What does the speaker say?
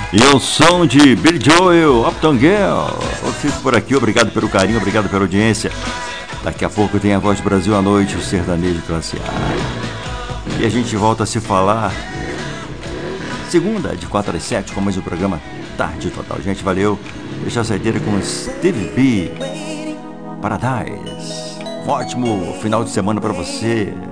E o som de Billy Joel, Uptown Girl. Eu fico por aqui, obrigado pelo carinho, obrigado pela audiência. Daqui a pouco tem a Voz do Brasil à noite, o sertanejo classe A. E a gente volta a se falar segunda, de 4 às 7, com mais um programa Tarde Total. Gente, valeu. Deixa a saideira com Steve B. Paradise. Um ótimo final de semana pra você.